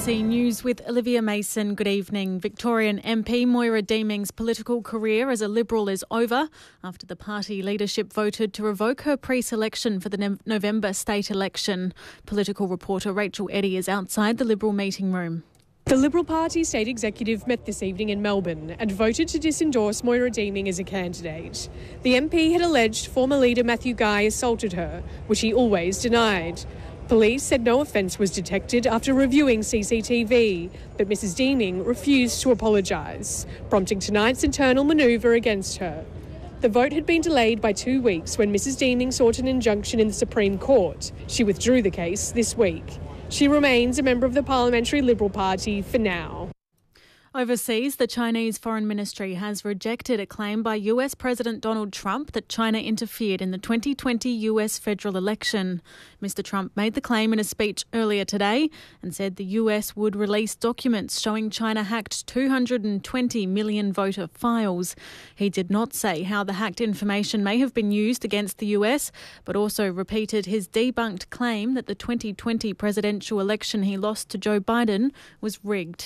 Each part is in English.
ABC News with Olivia Mason. Good evening. Victorian MP Moira Deeming's political career as a Liberal is over after the party leadership voted to revoke her pre-selection for the November state election. Political reporter Rachel Eddy is outside the Liberal meeting room. The Liberal Party state executive met this evening in Melbourne and voted to disendorse Moira Deeming as a candidate. The MP had alleged former leader Matthew Guy assaulted her, which he always denied. Police said no offence was detected after reviewing CCTV, but Mrs Deeming refused to apologise, prompting tonight's internal manoeuvre against her. The vote had been delayed by 2 weeks when Mrs Deeming sought an injunction in the Supreme Court. She withdrew the case this week. She remains a member of the Parliamentary Liberal Party for now. Overseas, the Chinese Foreign Ministry has rejected a claim by US President Donald Trump that China interfered in the 2020 US federal election. Mr Trump made the claim in a speech earlier today and said the US would release documents showing China hacked 220 million voter files. He did not say how the hacked information may have been used against the US, but also repeated his debunked claim that the 2020 presidential election he lost to Joe Biden was rigged.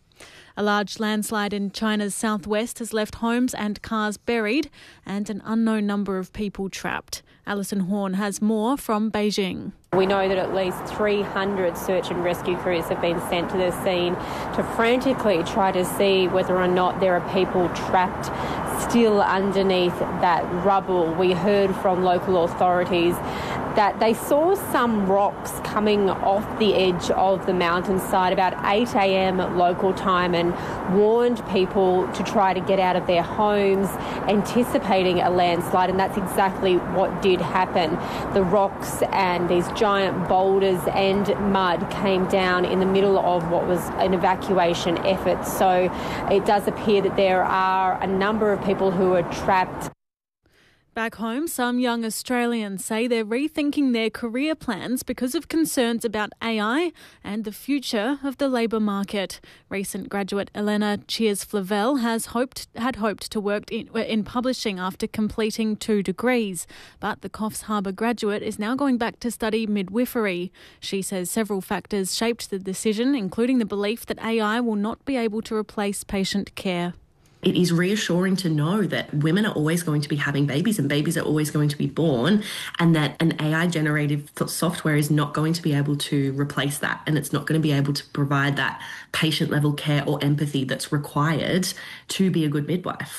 A large landslide in China's southwest has left homes and cars buried and an unknown number of people trapped. Alison Horn has more from Beijing. We know that at least 300 search and rescue crews have been sent to the scene to frantically try to see whether or not there are people trapped still underneath that rubble. We heard from local authorities that they saw some rocks coming off the edge of the mountainside about 8 a.m. local time and warned people to try to get out of their homes, anticipating a landslide, and that's exactly what did happen. The rocks and these giant boulders and mud came down in the middle of what was an evacuation effort. So it does appear that there are a number of people who are trapped. Back home, some young Australians say they're rethinking their career plans because of concerns about AI and the future of the labour market. Recent graduate Elena Cheers-Flavel had hoped to work in publishing after completing 2 degrees, but the Coffs Harbour graduate is now going back to study midwifery. She says several factors shaped the decision, including the belief that AI will not be able to replace patient care. It is reassuring to know that women are always going to be having babies and babies are always going to be born, and that an AI-generated software is not going to be able to replace that, and it's not going to be able to provide that patient-level care or empathy that's required to be a good midwife.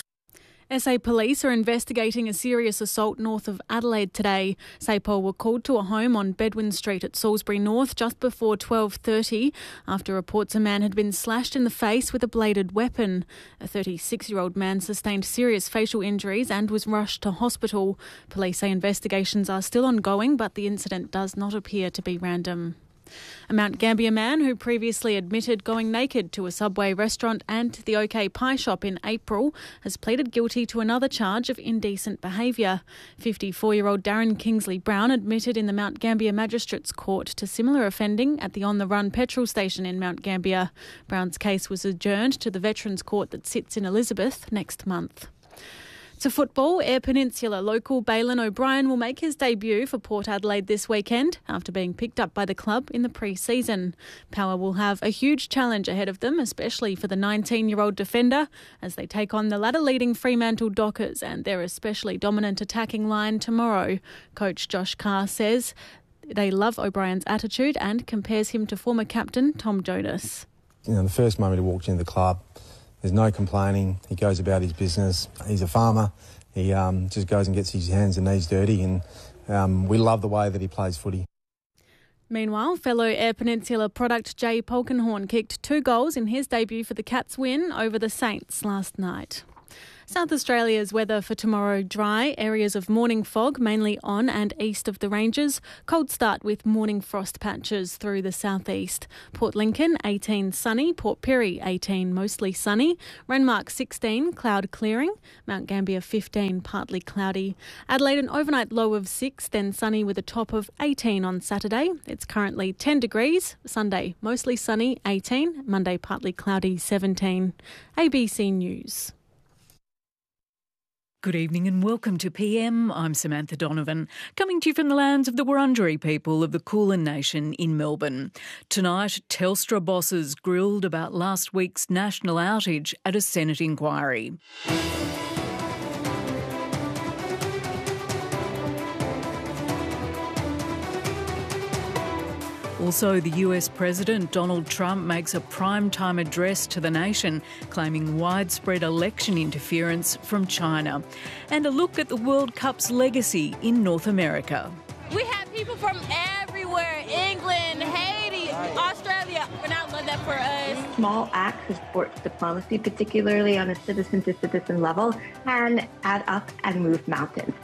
SA Police are investigating a serious assault north of Adelaide today. SAPOL were called to a home on Bedwin Street at Salisbury North just before 12:30 after reports a man had been slashed in the face with a bladed weapon. A 36-year-old man sustained serious facial injuries and was rushed to hospital. Police say investigations are still ongoing, but the incident does not appear to be random. A Mount Gambier man who previously admitted going naked to a Subway restaurant and the OK Pie shop in April has pleaded guilty to another charge of indecent behaviour. 54-year-old Darren Kingsley Brown admitted in the Mount Gambier Magistrates Court to similar offending at the On The Run petrol station in Mount Gambier. Brown's case was adjourned to the Veterans Court that sits in Elizabeth next month. To football, Eyre Peninsula local Balin O'Brien will make his debut for Port Adelaide this weekend after being picked up by the club in the pre-season. Power will have a huge challenge ahead of them, especially for the 19-year-old defender, as they take on the ladder-leading Fremantle Dockers and their especially dominant attacking line tomorrow. Coach Josh Carr says they love O'Brien's attitude and compares him to former captain Tom Jonas. The first moment he walked into the club, there's no complaining. He goes about his business. He's a farmer. He just goes and gets his hands and knees dirty, and we love the way that he plays footy. Meanwhile, fellow Eyre Peninsula product Jay Polkinghorne kicked 2 goals in his debut for the Cats' win over the Saints last night. South Australia's weather for tomorrow: dry, areas of morning fog mainly on and east of the ranges. Cold start with morning frost patches through the southeast. Port Lincoln 18 sunny, Port Pirie 18 mostly sunny, Renmark 16 cloud clearing, Mount Gambier 15 partly cloudy. Adelaide an overnight low of 6, then sunny with a top of 18 on Saturday. It's currently 10 degrees. Sunday mostly sunny 18, Monday partly cloudy 17. ABC News. Good evening and welcome to PM. I'm Samantha Donovan, coming to you from the lands of the Wurundjeri people of the Kulin Nation in Melbourne. Tonight, Telstra bosses grilled about last week's national outage at a Senate inquiry. Also, the US President Donald Trump makes a prime-time address to the nation, claiming widespread election interference from China. And a look at the World Cup's legacy in North America. We have people from everywhere, England, Haiti, Australia, and I love that for us. Small acts of sports diplomacy, particularly on a citizen-to-citizen level, can add up and move mountains.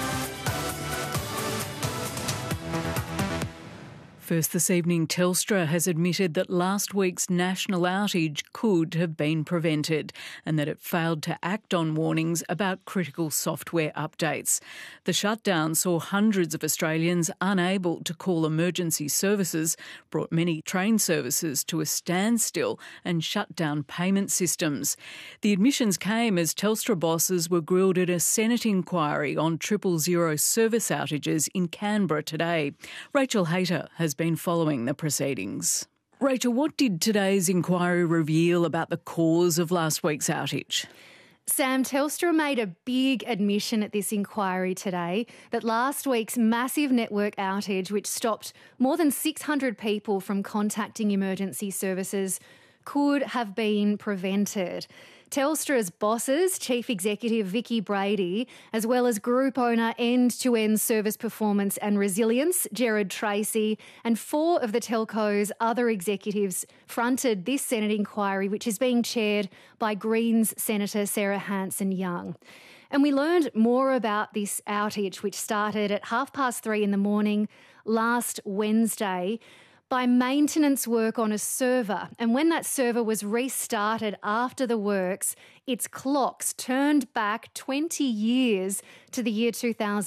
First this evening, Telstra has admitted that last week's national outage could have been prevented and that it failed to act on warnings about critical software updates. The shutdown saw hundreds of Australians unable to call emergency services, brought many train services to a standstill and shut down payment systems. The admissions came as Telstra bosses were grilled at a Senate inquiry on 000 service outages in Canberra today. Rachel Hayter has been following the proceedings. Rachel, what did today's inquiry reveal about the cause of last week's outage? Sam, Telstra made a big admission at this inquiry today that last week's massive network outage, which stopped more than 600 people from contacting emergency services, could have been prevented. Telstra's bosses, Chief Executive Vicki Brady, as well as group owner End-to-End Service Performance and Resilience, Gerard Tracy, and 4 of the telco's other executives fronted this Senate inquiry, which is being chaired by Greens Senator Sarah Hanson-Young. And we learned more about this outage, which started at 3:30 in the morning last Wednesday, by maintenance work on a server. And when that server was restarted after the works, its clocks turned back 20 years to the year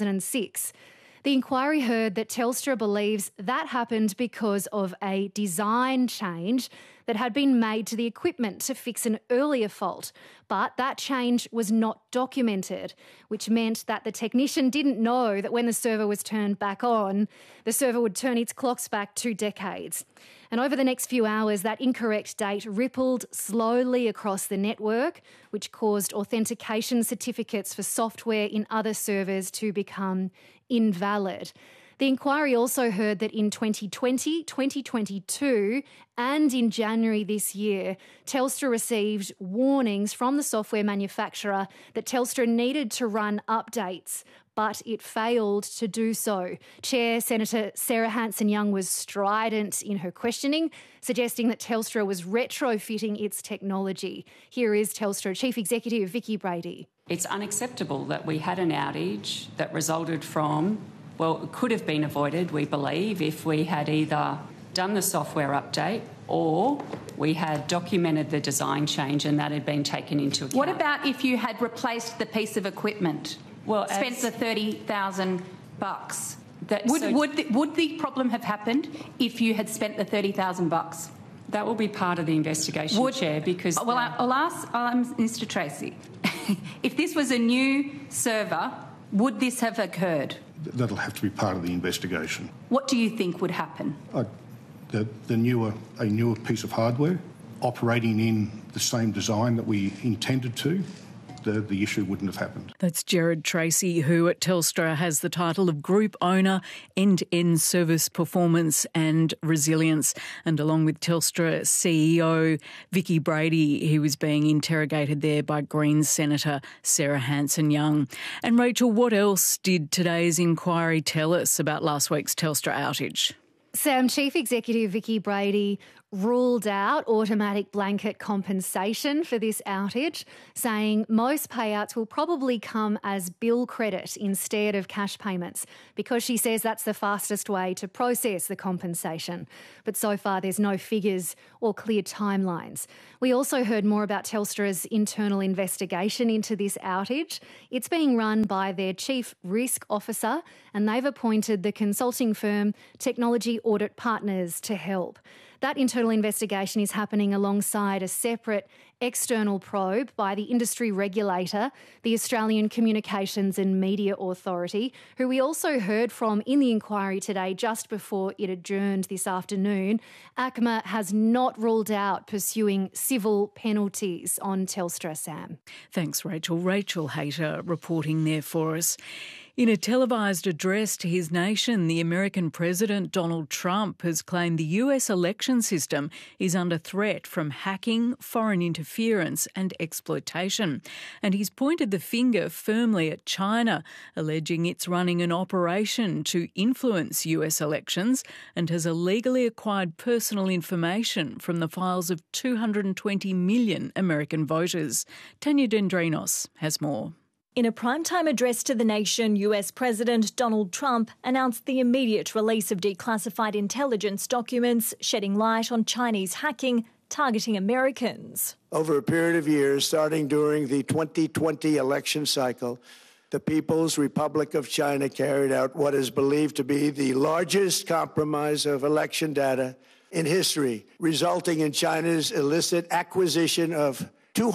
2006. The inquiry heard that Telstra believes that happened because of a design change that had been made to the equipment to fix an earlier fault. But that change was not documented, which meant that the technician didn't know that when the server was turned back on, the server would turn its clocks back 2 decades. And over the next few hours, that incorrect date rippled slowly across the network, which caused authentication certificates for software in other servers to become invalid. The inquiry also heard that in 2020, 2022 and in January this year, Telstra received warnings from the software manufacturer that Telstra needed to run updates, but it failed to do so. Chair Senator Sarah Hanson-Young was strident in her questioning, suggesting that Telstra was retrofitting its technology. Here is Telstra Chief Executive Vicki Brady. It's unacceptable that we had an outage that resulted from, well, it could have been avoided, we believe, if we had either done the software update or we had documented the design change and that had been taken into account. What about if you had replaced the piece of equipment? Well, spent the $30,000? Would the problem have happened if you had spent the $30,000? That will be part of the investigation, Chair, because... Well, I'll ask Mr Tracy. If this was a new server, would this have occurred? That'll have to be part of the investigation. What do you think would happen? A newer piece of hardware operating in the same design that we intended to, the issue wouldn't have happened. That's Gerard Tracy, who at Telstra has the title of Group Owner, End-to-End Service Performance and Resilience. And along with Telstra CEO Vicki Brady, he was being interrogated there by Greens Senator Sarah Hanson-Young. And Rachel, what else did today's inquiry tell us about last week's Telstra outage? Sam, Chief Executive Vicki Brady ruled out automatic blanket compensation for this outage, saying most payouts will probably come as bill credit instead of cash payments, because she says that's the fastest way to process the compensation. But so far there's no figures or clear timelines. We also heard more about Telstra's internal investigation into this outage. It's being run by their Chief Risk Officer, and they've appointed the consulting firm Technology Security Audit Partners to help. That internal investigation is happening alongside a separate external probe by the industry regulator, the Australian Communications and Media Authority, who we also heard from in the inquiry today just before it adjourned this afternoon. ACMA has not ruled out pursuing civil penalties on Telstra, Sam. Thanks, Rachel. Rachel Hayter reporting there for us. In a televised address to his nation, the American President Donald Trump has claimed the US election system is under threat from hacking, foreign interference and exploitation. And he's pointed the finger firmly at China, alleging it's running an operation to influence US elections and has illegally acquired personal information from the files of 220 million American voters. Tanya Dendrinos has more. In a primetime address to the nation, US President Donald Trump announced the immediate release of declassified intelligence documents, shedding light on Chinese hacking targeting Americans. Over a period of years, starting during the 2020 election cycle, the People's Republic of China carried out what is believed to be the largest compromise of election data in history, resulting in China's illicit acquisition of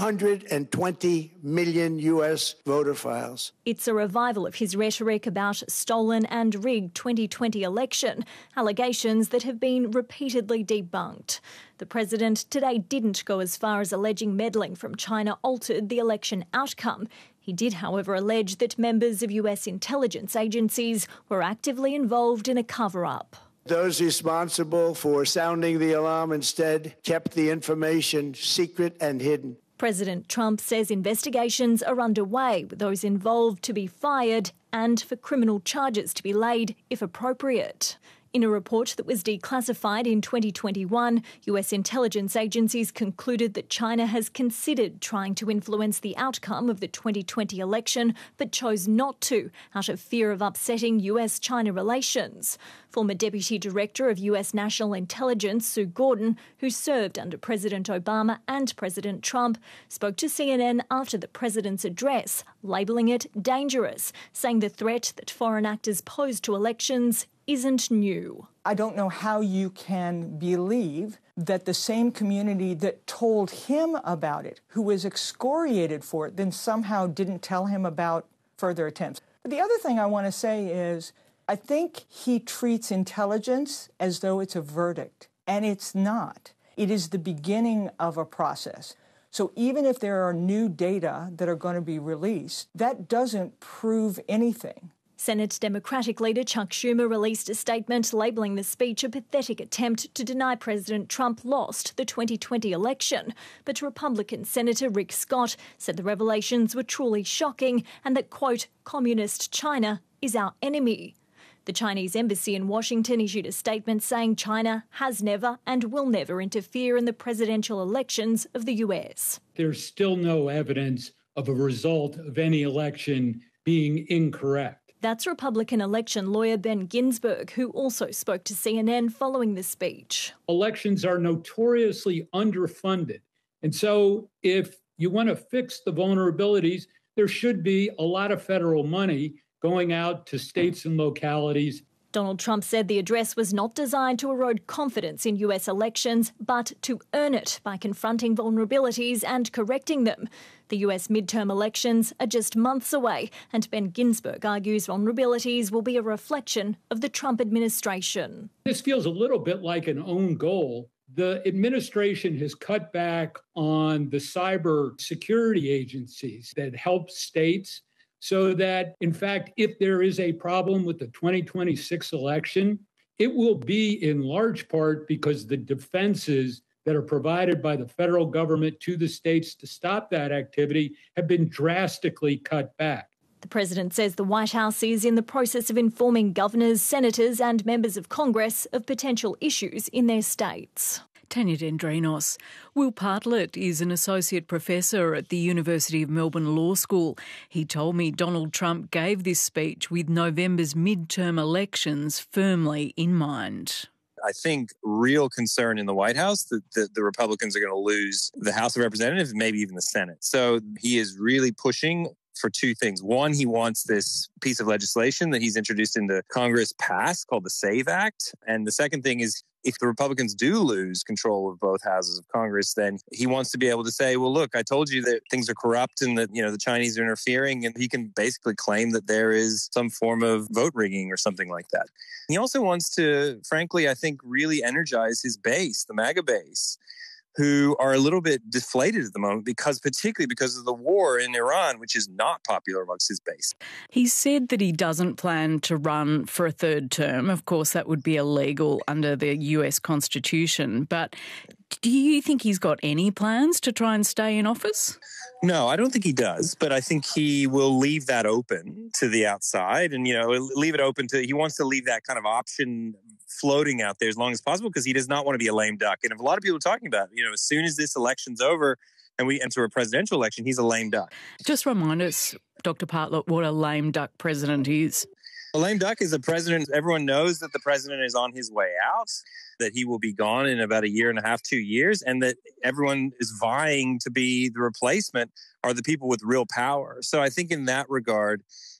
220 million US voter files. It's a revival of his rhetoric about stolen and rigged 2020 election, allegations that have been repeatedly debunked. The president today didn't go as far as alleging meddling from China altered the election outcome. He did, however, allege that members of US intelligence agencies were actively involved in a cover-up. Those responsible for sounding the alarm instead kept the information secret and hidden. President Trump says investigations are underway, with those involved to be fired and for criminal charges to be laid if appropriate. In a report that was declassified in 2021, US intelligence agencies concluded that China has considered trying to influence the outcome of the 2020 election, but chose not to, out of fear of upsetting US-China relations. Former Deputy Director of US National Intelligence, Sue Gordon, who served under President Obama and President Trump, spoke to CNN after the president's address, labelling it dangerous, saying the threat that foreign actors pose to elections isn't new. I don't know how you can believe that the same community that told him about it, who was excoriated for it, then somehow didn't tell him about further attempts. But the other thing I want to say is, I think he treats intelligence as though it's a verdict, and it's not. It is the beginning of a process. So even if there are new data that are going to be released, that doesn't prove anything. Senate Democratic leader Chuck Schumer released a statement labelling the speech a pathetic attempt to deny President Trump lost the 2020 election. But Republican Senator Rick Scott said the revelations were truly shocking and that, quote, communist China is our enemy. The Chinese embassy in Washington issued a statement saying China has never and will never interfere in the presidential elections of the US. There's still no evidence of a result of any election being incorrect. That's Republican election lawyer Ben Ginsberg, who also spoke to CNN following the speech. Elections are notoriously underfunded. And so if you want to fix the vulnerabilities, there should be a lot of federal money going out to states and localities. Donald Trump said the address was not designed to erode confidence in US elections, but to earn it by confronting vulnerabilities and correcting them. The US midterm elections are just months away, and Ben Ginsberg argues vulnerabilities will be a reflection of the Trump administration. This feels a little bit like an own goal. The administration has cut back on the cyber security agencies that help states, so that, in fact, if there is a problem with the 2026 election, it will be in large part because the defenses that are provided by the federal government to the states to stop that activity have been drastically cut back. The president says the White House is in the process of informing governors, senators and members of Congress of potential issues in their states. Tanya Dendrinos. Will Bartlett is an associate professor at the University of Melbourne Law School. He told me Donald Trump gave this speech with November's midterm elections firmly in mind. I think real concern in the White House that the Republicans are going to lose the House of Representatives, maybe even the Senate. So he is really pushing for two things. One, he wants this piece of legislation that he's introduced into Congress passed called the SAVE Act. And the second thing is, if the Republicans do lose control of both houses of Congress, then he wants to be able to say, well, look, I told you that things are corrupt and that, the Chinese are interfering. And he can basically claim that there is some form of vote rigging or something like that. He also wants to, frankly, I think, really energize his base, the MAGA base, who are a little bit deflated at the moment particularly because of the war in Iran, which is not popular amongst his base. He said that he doesn't plan to run for a third term. Of course, that would be illegal under the US Constitution. But do you think he's got any plans to try and stay in office? No, I don't think he does, but I think he will leave that open to the outside and, leave it open he wants to leave that kind of option floating out there as long as possible because he does not want to be a lame duck. And if a lot of people are talking about, as soon as this election's over and we enter a presidential election, he's a lame duck. Just remind us, Dr. Partlet, what a lame duck president is. A lame duck is a president. Everyone knows that the president is on his way out, that he will be gone in about a year and a half, 2 years, and that everyone is vying to be the replacement are the people with real power. So I think in that regard,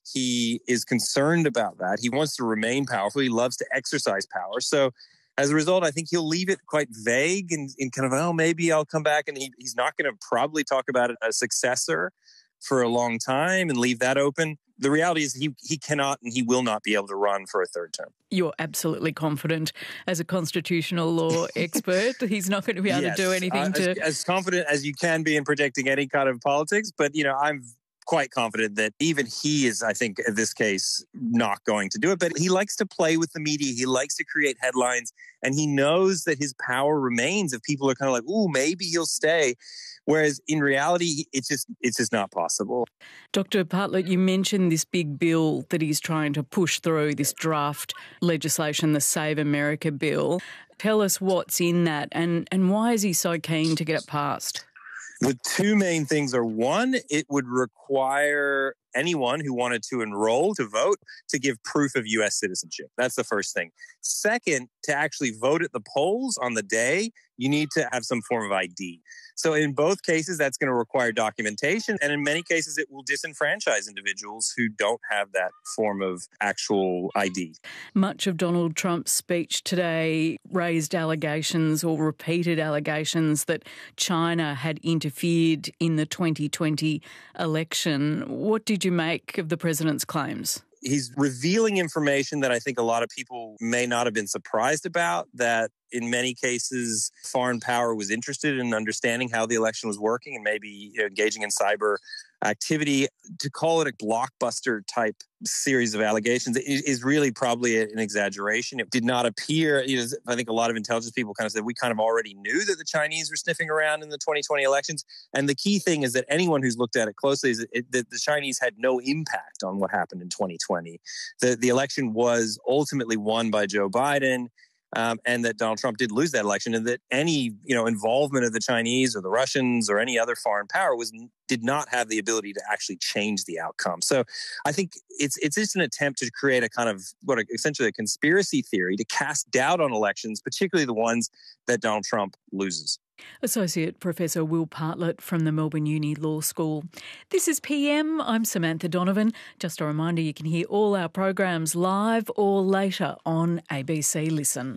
he is concerned about that. He wants to remain powerful. He loves to exercise power. So as a result, I think he'll leave it quite vague and kind of, maybe I'll come back. And he's not going to probably talk about a successor for a long time and leave that open. The reality is he cannot and he will not be able to run for a third term. You're absolutely confident as a constitutional law expert. He's not going to be able to do anything as confident as you can be in predicting any kind of politics. But, I'm quite confident that even he is, I think, in this case, not going to do it. But he likes to play with the media. He likes to create headlines. And he knows that his power remains if people are kind of like, ooh, maybe he'll stay. Whereas in reality, it's just not possible. Dr. Partlet, you mentioned this big bill that he's trying to push through, this draft legislation, the Save America bill. Tell us what's in that and why is he so keen to get it passed? The two main things are, one, it would require anyone who wanted to enroll to vote to give proof of U.S. citizenship. That's the first thing. Second, to actually vote at the polls on the day, you need to have some form of ID. So in both cases, that's going to require documentation. And in many cases, it will disenfranchise individuals who don't have that form of actual ID. Much of Donald Trump's speech today raised allegations or repeated allegations that China had interfered in the 2020 election. What did you make of the president's claims? He's revealing information that I think a lot of people may not have been surprised about, that in many cases, foreign power was interested in understanding how the election was working and maybe engaging in cyber activity. To call it a blockbuster type series of allegations is really probably an exaggeration. It did not appear, I think a lot of intelligence people kind of said, we kind of already knew that the Chinese were sniffing around in the 2020 elections. And the key thing is that anyone who's looked at it closely is that the Chinese had no impact on what happened in 2020. The election was ultimately won by Joe Biden. And that Donald Trump did lose that election, and that any involvement of the Chinese or the Russians or any other foreign power did not have the ability to actually change the outcome. So I think it's just an attempt to create a kind of essentially a conspiracy theory to cast doubt on elections, particularly the ones that Donald Trump loses. Associate Professor Will Partlet from the Melbourne Uni Law School. This is PM. I'm Samantha Donovan. Just a reminder, you can hear all our programs live or later on ABC Listen.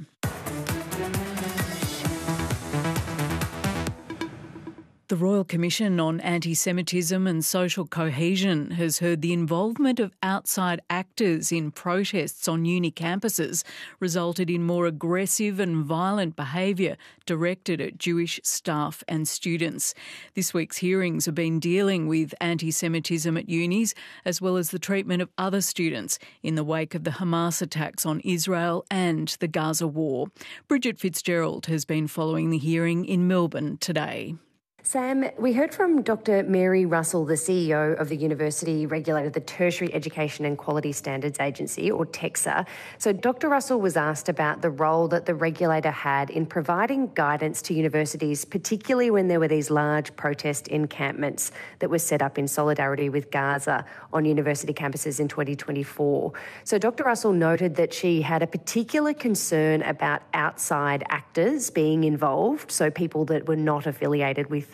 The Royal Commission on Anti-Semitism and Social Cohesion has heard the involvement of outside actors in protests on uni campuses resulted in more aggressive and violent behaviour directed at Jewish staff and students. This week's hearings have been dealing with anti-Semitism at unis as well as the treatment of other students in the wake of the Hamas attacks on Israel and the Gaza war. Bridget Fitzgerald has been following the hearing in Melbourne today. Sam, we heard from Dr. Mary Russell, the CEO of the university regulator, the Tertiary Education and Quality Standards Agency, or TEQSA. So Dr. Russell was asked about the role that the regulator had in providing guidance to universities, particularly when there were these large protest encampments that were set up in solidarity with Gaza on university campuses in 2024. So Dr. Russell noted that she had a particular concern about outside actors being involved, so people that were not affiliated with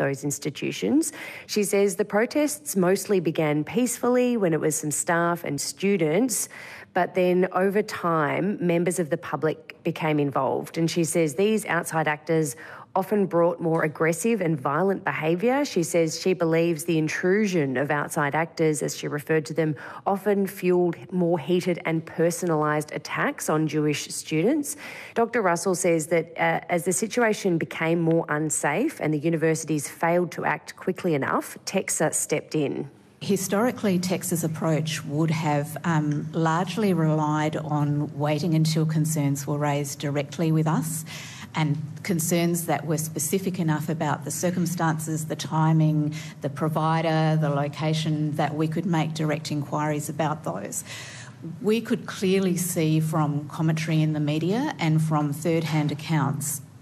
those institutions. She says the protests mostly began peacefully when it was some staff and students, but then over time, members of the public became involved. And she says these outside actors often brought more aggressive and violent behaviour. She says she believes the intrusion of outside actors, as she referred to them, often fuelled more heated and personalised attacks on Jewish students. Dr. Russell says that as the situation became more unsafe and the universities failed to act quickly enough, TEQSA stepped in. Historically, TEQSA's approach would have largely relied on waiting until concerns were raised directly with us, and concerns that were specific enough about the circumstances, the timing, the provider, the location, that we could make direct inquiries about those. We could clearly see from commentary in the media and from third-hand accounts